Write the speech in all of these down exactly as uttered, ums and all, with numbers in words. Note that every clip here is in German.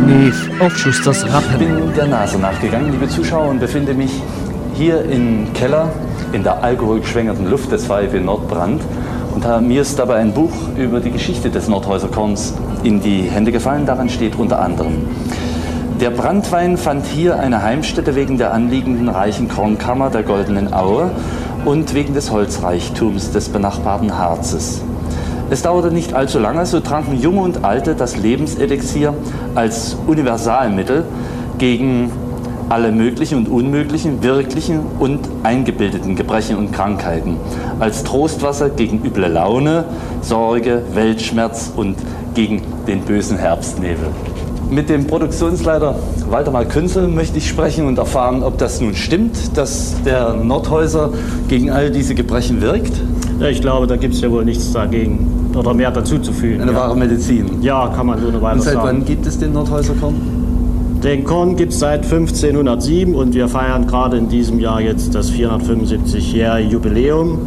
Neve auf Schusters Rappen. Ich bin der Nase nachgegangen, liebe Zuschauer, und befinde mich hier im Keller in der alkoholgeschwängerten Luft des VfB Nordbrand. Und mir ist dabei ein Buch über die Geschichte des Nordhäuser Korns in die Hände gefallen. Daran steht unter anderem: Der Branntwein fand hier eine Heimstätte wegen der anliegenden reichen Kornkammer der Goldenen Aue und wegen des Holzreichtums des benachbarten Harzes. Es dauerte nicht allzu lange, so tranken Junge und Alte das Lebenselixier als Universalmittel gegen alle möglichen und unmöglichen, wirklichen und eingebildeten Gebrechen und Krankheiten, als Trostwasser gegen üble Laune, Sorge, Weltschmerz und gegen den bösen Herbstnebel. Mit dem Produktionsleiter Waldemar Künzel möchte ich sprechen und erfahren, ob das nun stimmt, dass der Nordhäuser gegen all diese Gebrechen wirkt. Ja, ich glaube, da gibt es ja wohl nichts dagegen oder mehr dazu zu fügen. Eine ja. wahre Medizin. Ja, kann man so eine weiter Und seit sagen. wann gibt es den Nordhäuser Korn? Den Korn gibt es seit fünfzehnhundertsieben und wir feiern gerade in diesem Jahr jetzt das vierhundertfünfundsiebzig-jährige Jubiläum.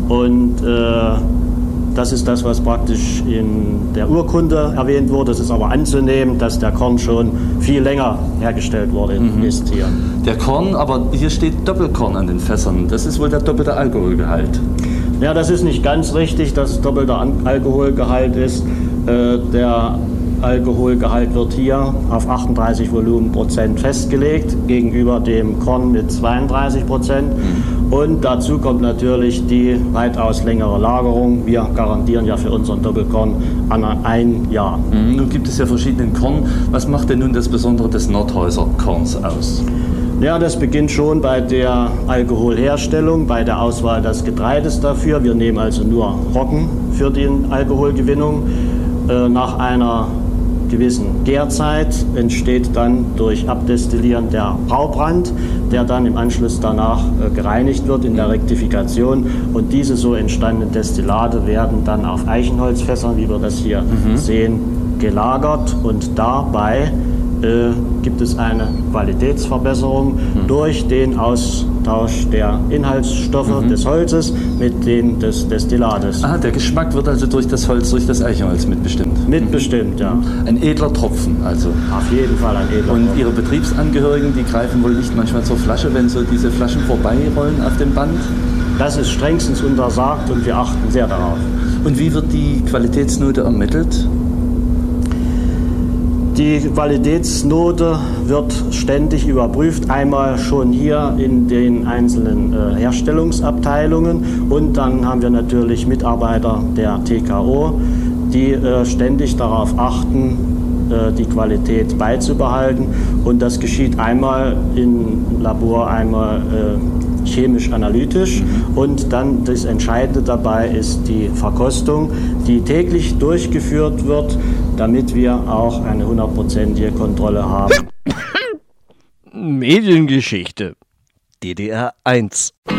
Und äh, das ist das, was praktisch in der Urkunde erwähnt wurde. Es ist aber anzunehmen, dass der Korn schon viel länger hergestellt worden mhm. ist hier. Der Korn, aber hier steht Doppelkorn an den Fässern. Das ist wohl der doppelte Alkoholgehalt. Ja, das ist nicht ganz richtig, dass doppelter Alkoholgehalt ist. Äh, der Alkoholgehalt wird hier auf achtunddreißig Volumenprozent festgelegt, gegenüber dem Korn mit zweiunddreißig Prozent. Mhm. Und dazu kommt natürlich die weitaus längere Lagerung. Wir garantieren ja für unseren Doppelkorn an ein Jahr. Mhm. Nun gibt es ja verschiedene Korn. Was macht denn nun das Besondere des Nordhäuser Korns aus? Ja, das beginnt schon bei der Alkoholherstellung, bei der Auswahl des Getreides dafür. Wir nehmen also nur Roggen für die Alkoholgewinnung. Äh, nach einer gewissen Gärzeit entsteht dann durch Abdestillieren der Braubrand, der dann im Anschluss danach äh, gereinigt wird in der Rektifikation. Und diese so entstandenen Destillate werden dann auf Eichenholzfässern, wie wir das hier mhm. sehen, gelagert. Und dabei äh, gibt es eine Qualitätsverbesserung mhm. durch den Austausch der Inhaltsstoffe mhm. des Holzes mit denen des Destillates. Ah, der Geschmack wird also durch das Holz, durch das Eichenholz mitbestimmt? Mitbestimmt, ja. Ein edler Tropfen also? Auf jeden Fall ein edler Und Tropfen. Ihre Betriebsangehörigen, die greifen wohl nicht manchmal zur Flasche, wenn so diese Flaschen vorbeirollen auf dem Band? Das ist strengstens untersagt und wir achten sehr darauf. Und wie wird die Qualitätsnote ermittelt? Die Qualitätsnote wird ständig überprüft, einmal schon hier in den einzelnen äh, Herstellungsabteilungen und dann haben wir natürlich Mitarbeiter der T K O, die äh, ständig darauf achten, äh, die Qualität beizubehalten, und das geschieht einmal im Labor, einmal äh, chemisch-analytisch, mhm. und dann das Entscheidende dabei ist die Verkostung, die täglich durchgeführt wird, damit wir auch eine hundertprozentige Kontrolle haben. Mediengeschichte D D R eins